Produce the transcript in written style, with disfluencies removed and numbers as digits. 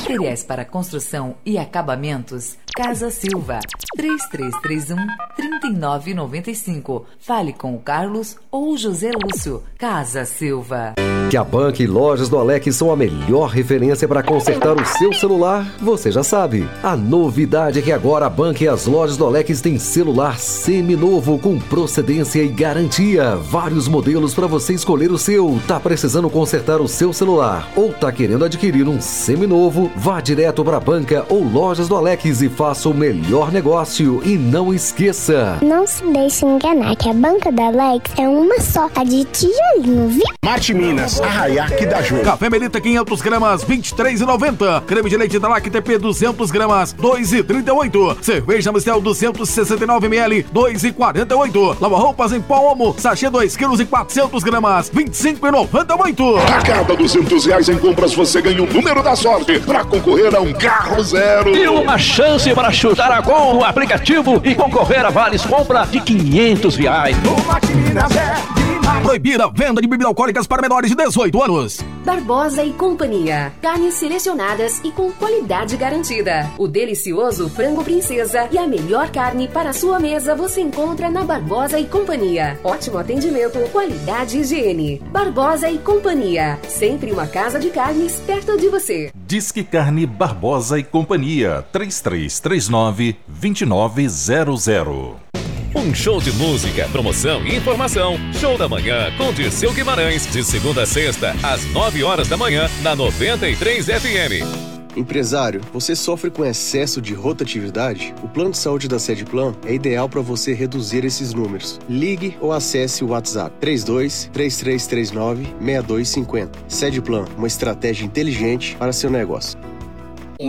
Materiais para construção e acabamentos, Casa Silva, 3331-3995. Fale com o Carlos ou o José Lúcio. Casa Silva. Que a Banca e Lojas do Alex são a melhor referência para consertar o seu celular, você já sabe. A novidade é que agora a Banca e as Lojas do Alex têm celular seminovo com procedência e garantia. Vários modelos para você escolher o seu. Tá precisando consertar o seu celular ou tá querendo adquirir um seminovo? Vá direto para a Banca ou Lojas do Alex e faça o melhor negócio. E não esqueça, não se deixe enganar que a Banca da Alex é uma só, a de tijolinho, viu? Marte Minas, Arraiá que dá jogo. Café Melita 500 gramas, R$ 23,90. Creme de leite da Lactep 200 gramas, R$ 2,38. Cerveja Mistel 269 ml, R$ 2,48. Lava roupas em pó Omo, sachê 2 kg e 400 gramas, R$ 25,98. A cada R$200 em compras você ganha o número da sorte para concorrer a um carro zero. E uma chance para chutar a gol no aplicativo e concorrer a vales compra de R$500. Proibir a venda de bebidas alcoólicas para menores de 18 anos. Barbosa e Companhia. Carnes selecionadas e com qualidade garantida. O delicioso frango princesa e a melhor carne para a sua mesa você encontra na Barbosa e Companhia. Ótimo atendimento, qualidade e higiene. Barbosa e Companhia. Sempre uma casa de carnes perto de você. Disque Carne Barbosa e Companhia. 3339-2900. Um show de música, promoção e informação. Show da Manhã com Dirceu Guimarães. De segunda a sexta, às 9 horas da manhã, na 93 FM. Empresário, você sofre com excesso de rotatividade? O plano de saúde da Sedplan é ideal para você reduzir esses números. Ligue ou acesse o WhatsApp 32-3339-6250. Sedplan, uma estratégia inteligente para seu negócio.